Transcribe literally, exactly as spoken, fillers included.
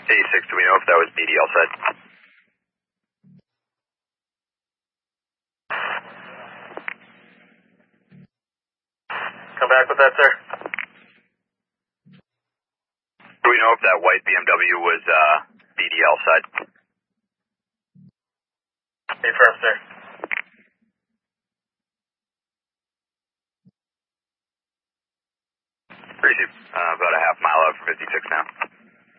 eighty-six, do we know if that was B D L side? Come back with that, sir. Do we know if that white B M W was uh, B D L side? Confirm, sir. Appreciate it. Uh, about a half mile out from fifty-six now.